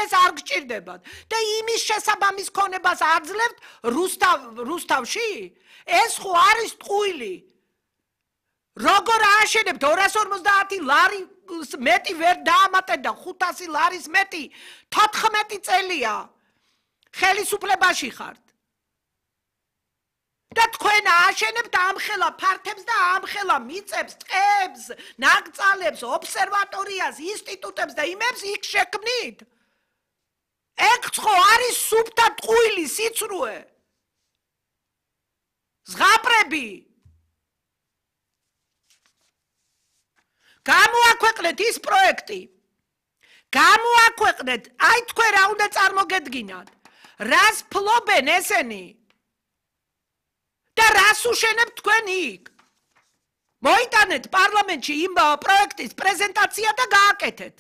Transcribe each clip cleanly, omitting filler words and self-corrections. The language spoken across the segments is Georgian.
ეს არ გჭირდებათ და იმის შესაბამის ქონებას აძლევთ რუსთავში? ეს ხო არის ტყუილი. როგორ ააშენებთ 250 ლარი მეტი ვერ დაამატეთ და 500 ლარის მეტი 14 წელია ხელისუფლებაში ხართ. და თქვენ ააშენებთ ამხელა ფართებს და ამხელა მიწებს, ტყეებს, ნაკრძალებს, ობსერვატორიას, ინსტიტუტებს და იმებს იქ შექმნით. ეგ ხო არის სუფთა ტყუილი სიცრუე. ზღაპრები. გამოაქვეყნეთ ის პროექტი. გამოაქვეყნეთ, აი თქვენ რა უნდა წარმოგედგინათ. რას ფლობენ ესენი? და რას უშენებთ თქვენ იქ? მოიტანეთ პარლამენტში იმ პროექტის პრეზენტაცია და გააკეთეთ.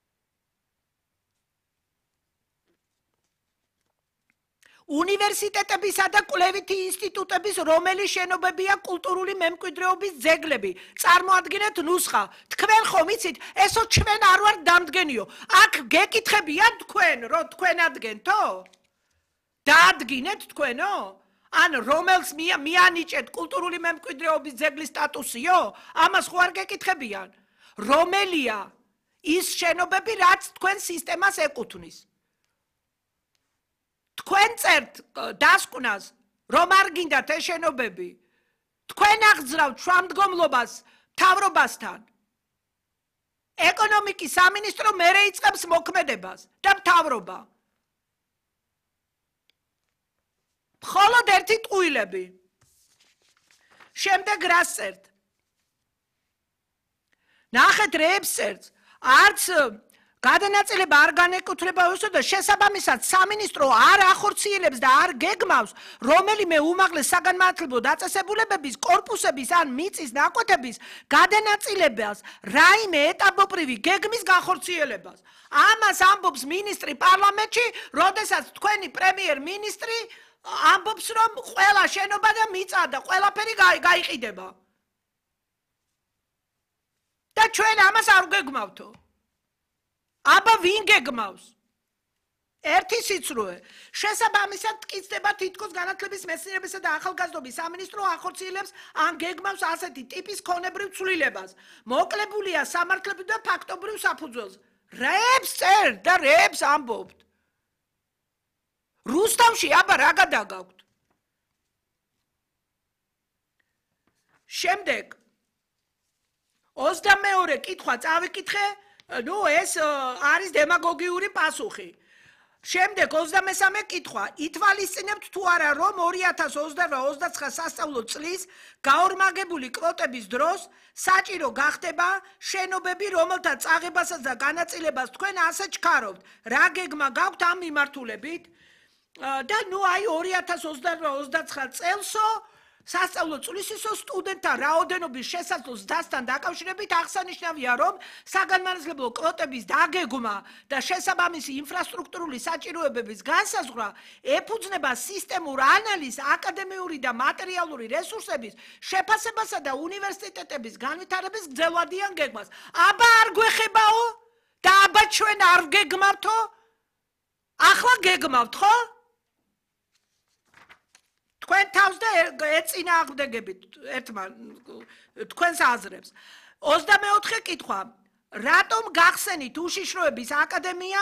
უნივერსიტეტებისა და კვლევითი ინსტიტუტების რომელი შენობებია კულტურული მემკვიდრეობის ძეგლები. წარმოადგენთ ნუსხა. თქვენ ხომ იცით, ესო ჩვენ არ ვართ დამდგენიო. აქ გეკითხებიან თქვენ, რომ თქვენ ადგენთო? დაადგინეთ თქვენო? ან რომელს მიანიჭეთ კულტურული მემკვიდრეობის ძეგლის სტატუსიო? ამას ხო არ გეკითხებიან. რომელია ის შენობები, რაც თქვენ სისტემას ეკუთვნის? თქვენ წერთ დასკვნას, რომ არ გინდათ ეს შენობები. თქვენ აღძრავთ შუამდგომლობას მთავრობასთან. ეკონომიკის სამინისტრო მერე იწყებს მოქმედებას და მთავრობა. მხოლოდ ერთი ტყუილები. შემდეგ რას წერთ? ნახეთ რეებს წერთ. არც გადანაწილება არ განეკუთვნება უსო და შესაბამისად სამინისტრო არ ახორციელებს და არ გეგმავს რომელიმე უმაღლეს საგანმანათლებლო დაწესებულებების კორპუსების ან მიწის ნაკვეთების გადანაწილებას რაიმე ეტაპობრივი გეგმის განხორციელებას. ამას ამბობს მინისტრი პარლამენტში, როდესაც თქვენი პრემიერ-მინისტრი ამბობს, რომ ყველა შენობა და მიწა და ყველაფერი გაიყიდება. და ჩვენ ამას არ გეგმავთო. აბა ვინ გეგმავს? ერთი სიცრუე. შესაბამისად ტკიცდება თითქოს განათლების მეცნიერებისა და ახალგაზრდობის სამინისტრო ახორციელებს ან გეგმავს ასეთი ტიპის ქონებრივ ცვლილებას. მოკლებულია სამართლებრივ და ფაქტობრივ საფუძველს. რეებს წერთ და რეებს ამბობთ. რუსთავში აბა რა გადაგაქვთ? შემდეგ 22 კითხვა წავიკითხე, ეს არის დემაგოგიური პასუხი. შემდეგ 23 კითხვა, ითვალისწინებთ თუ არა, რომ 2028-29 სასწავლო წლის გაორმაგებული კვოტების დროს საჭირო გახდება შენობები, რომელთა წაღებასაც და განაწილებას თქვენ ასე ჩქარობთ. რა გეგმა გაქვთ ამ მიმართულებით? და აი 2028-29 წელსო სასწავლო წლის ისო სტუდენტთა რაოდენობის შესაძლოს დასთან დაკავშირებით აღსანიშნავია, რომ საგანმანათლებლო კვოტების დაგეგმა და შესაბამისი ინფრასტრუქტურული საჭიროებების განსაზღვრა ეფუძნება სისტემურ ანალიზს აკადემიური და მატერიალური რესურსების შეფასებასა და უნივერსიტეტების განვითარების გრძელვადიან გეგმას. აბა არ გვეხებაო? და აბა ჩვენ არ გეგმავთო? ახლა გეგმავთ, ხო? თქვენ თავს და ეწინააღმდეგებით ერთმა თქვენს აზრებს. 24 კითხვა. რატომ გახსენით უშიშროების აკადემია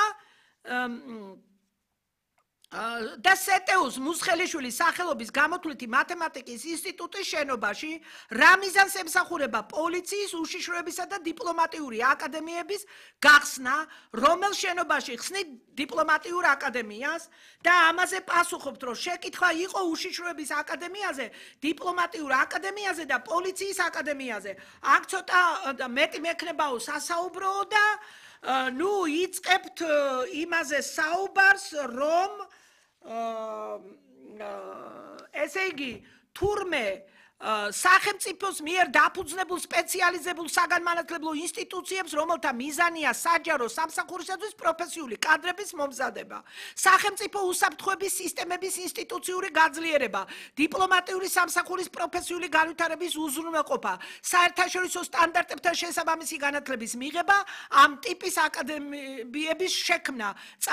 და სეტეუს მუსხელიშვილის სახელობის გამოთვლითი მათემატიკის ინსტიტუტის შენობაში, რა მიზანს ემსახურება პოლიციის, უშიშროებისა და დიპლომატიური აკადემიების გახსნა, რომელ შენობაში ხსნით დიპლომატიურ აკადემიას და ამაზე პასუხობთ, რომ შეკითხვა იყო უშიშროების აკადემიაზე, დიპლომატიურ აკადემიაზე და პოლიციის აკადემიაზე. აქ ცოტა მეტი მექნებაო სასაუბროო და იწყებთ იმაზე საუბარს, რომ ესე იგი თურმე სახელმწიფოს მიერ დაფუძნებულ სპეციალიზებულ საგანმანათლებლო ინსტიტუციებს, რომელთა მიზანია საჯარო სამსახურისათვის პროფესიული კადრების მომზადება, სახელმწიფო უსაფრთხოების სისტემების ინსტიტუციური გაძლიერება, დიპლომატიური სამსახურის პროფესიული განვითარების უზრუნველყოფა, საერთაშორისო სტანდარტებთან შესაბამისი განათლების მიღება, ამ ტიპის აკადემიების შექმნა.